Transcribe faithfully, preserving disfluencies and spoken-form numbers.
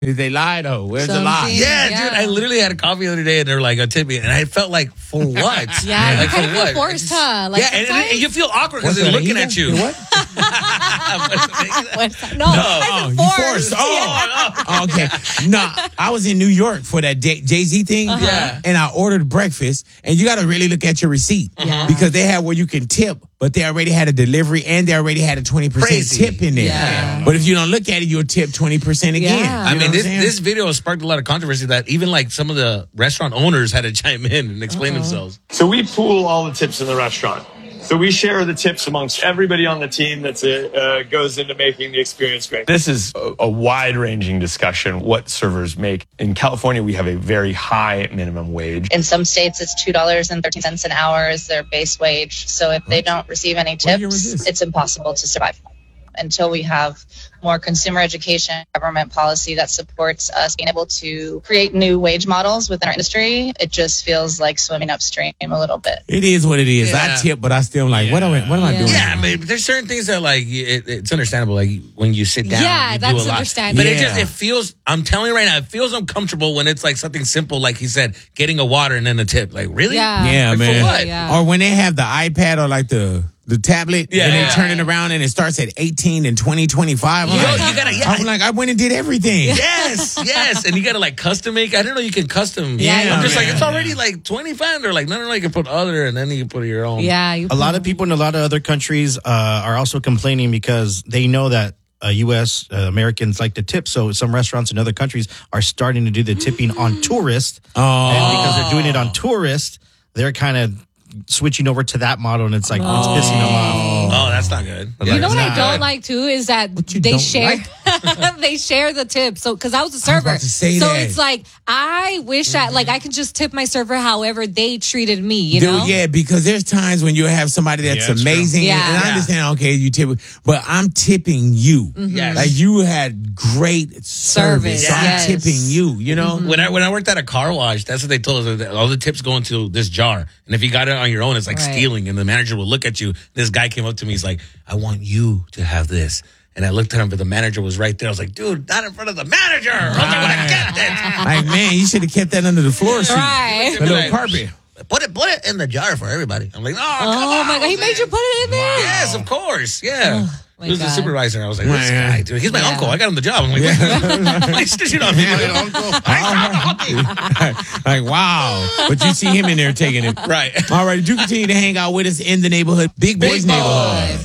They lied, though. Where's the Something. lie? Yeah, Yeah. dude. I literally had a coffee the other day, and they're like, "A tip me," and I felt like, for what? Yeah, like, you kind for of what? feel forced, huh? Like yeah, and, and, and you feel awkward because What's they're that, looking a at you. heathen? What? What's that? No, Oh, I you said forced. forced. Oh, oh, okay. No, I was in New York for that Jay Z thing. Uh-huh. Yeah. And I ordered breakfast, and you got to really look at your receipt Yeah. because they have where you can tip, but they already had a delivery and they already had a twenty percent Crazy. tip in there. Yeah. But if you don't look at it, you'll tip twenty percent again. Yeah. I You know mean, what this I'm saying? this video sparked a lot of controversy that even like some of the restaurant owners had to chime in and explain Uh-oh. themselves. So we pool all the tips in the restaurant. So we share the tips amongst everybody on the team that uh, goes into making the experience great. This is a, a wide-ranging discussion, what servers make. In California, we have a very high minimum wage. In some states, it's two dollars and thirteen cents an hour is their base wage. So if they don't receive any What year was tips, this? it's impossible to survive. Until we have more consumer education, government policy that supports us being able to create new wage models within our industry, it just feels like swimming upstream a little bit. It is what it is. Yeah. I tip, but I still am like, what am I, what am I Yeah. doing? Yeah, I mean, there's certain things that like it, it's understandable. Like when you sit down, Yeah, you that's do a lot. understandable. But it Yeah. just it feels. I'm telling you right now, it feels uncomfortable when it's like something simple, like he said, getting a water and then a tip. Like really? Yeah. Yeah, Like, man. For what? Yeah. Or when they have the iPad or like the the tablet, Yeah. and they Yeah. turn it around and it starts at eighteen and twenty, twenty-five. I'm Yo, like, you gotta- yeah. I'm like, I went and did everything. Yes, yes, and you gotta like custom make. I didn't know you can custom. Yeah, I'm just like man. it's already like twenty-five. They're like no, no, no. You can put other, and then you can put your own. Yeah. You A lot of people in a lot of other countries uh, are also complaining because they know that uh, U S uh, Americans like to tip. So some restaurants in other countries are starting to do the tipping on tourists. Oh. And because they're doing it on tourists, they're kind of switching over to that model, and it's like, it's pissing them off. Oh, that's not good. You know what I Nah. don't like too is that you they don't share like? they share the tip. So because I was a server, about to say so that. it's like I wish that like I can just tip my server however they treated me. You Dude, know? yeah, because there's times when you have somebody that's Yeah, it's true. amazing, Yeah. and I Yeah. understand. Okay, you tip, but I'm tipping you. Yes. Like you had great service. Service, So I'm yes. Mm-hmm. tipping you. You know, When I when I worked at a car wash, that's what they told us. That all the tips go into this jar, and if you got it on your own, it's like Right. stealing. And the manager will look at you. This guy came up to me. He's like, "I want you to have this." And I looked at him, but the manager was right there. I was like, "Dude, not in front of the manager." I was like, "When I get it, like man, you should have kept that under the floor seat, Right. the little Like, carpet. put it put it in the jar for everybody." I'm like, "Oh, come Oh on, my god, he Jose." made you put it in there. Yes, of course. Yeah. my He was the God. supervisor. I was like, this Yeah. guy, dude. He's my Yeah. uncle. I got him the job. I'm like, he's stitching on me. Like wow, but you see him in there taking it. Right. All right, do continue to hang out with us in the neighborhood, Big Boys Big Boy. neighborhood.